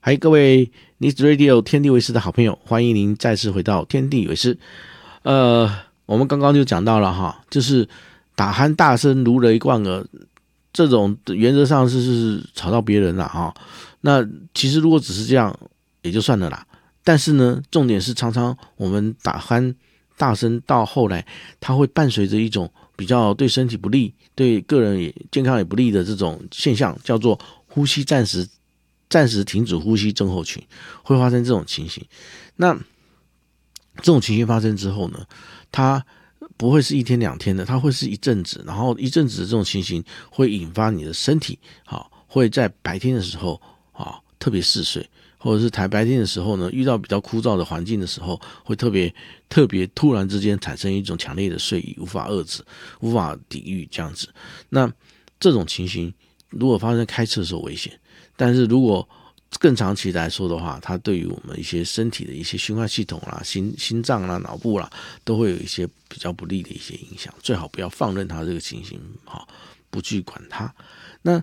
嗨，各位 News Radio 天地为师的好朋友，欢迎您再次回到天地为师。我们刚刚就讲到了哈，就是打鼾大声如雷贯耳，这种原则上是吵到别人了哈。那其实如果只是这样也就算了啦，但是呢，重点是常常我们打鼾大声到后来，它会伴随着一种比较对身体不利、对个人也健康也不利的这种现象，叫做呼吸暂时停止呼吸症候群，会发生这种情形。那这种情形发生之后呢，它不会是一天两天的，它会是一阵子，然后一阵子的这种情形会引发你的身体，会在白天的时候特别嗜睡，或者是白天的时候呢，遇到比较枯燥的环境的时候，会特别突然之间产生一种强烈的睡意，无法遏制，无法抵御这样子。那这种情形如果发生在开车的时候危险，但是如果更长期来说的话，它对于我们一些身体的一些循环系统啦、心脏啦、脑部啦，都会有一些比较不利的一些影响。最好不要放任它这个情形，不去管它。那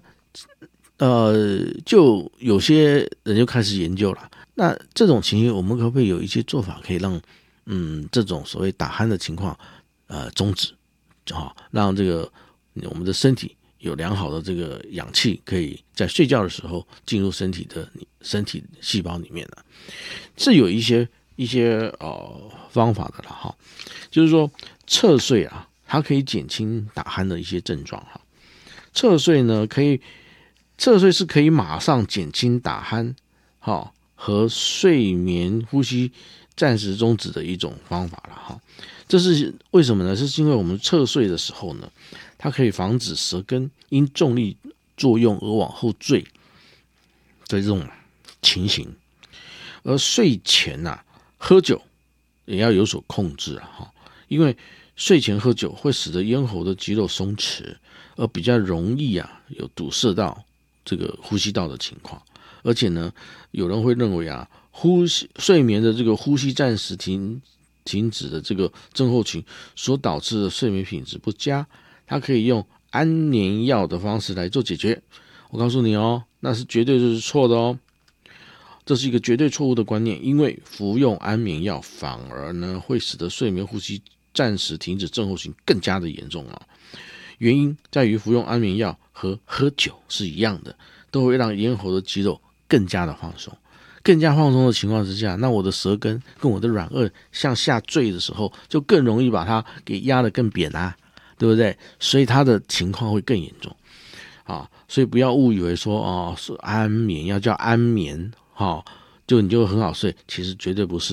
就有些人就开始研究了。那这种情形，我们可不可以有一些做法，可以让这种所谓打鼾的情况终止，让这个我们的身体有良好的这个氧气，可以在睡觉的时候进入身体细胞里面了。是有一些方法的啦，就是说侧睡啊，它可以减轻打鼾的一些症状哈。侧睡是可以马上减轻打鼾和睡眠呼吸暂时终止的一种方法了。这是为什么呢？是因为我们侧睡的时候呢，它可以防止舌根因重力作用而往后坠的这种情形。而睡前喝酒也要有所控制因为睡前喝酒会使得咽喉的肌肉松弛，而比较容易有堵塞到这个呼吸道的情况。而且呢，有人会认为睡眠的这个呼吸暂时停止的这个症候群所导致的睡眠品质不佳，它可以用安眠药的方式来做解决。我告诉你那是绝对是错的这是一个绝对错误的观念，因为服用安眠药反而呢会使得睡眠呼吸暂时停止症候群更加的严重原因在于服用安眠药和喝酒是一样的，都会让咽喉的肌肉更加的放松。更加放松的情况之下，那我的舌根跟我的软腭向下坠的时候，就更容易把它给压得更扁对不对？所以它的情况会更严重所以不要误以为说是安眠药叫安眠就你就很好睡，其实绝对不是。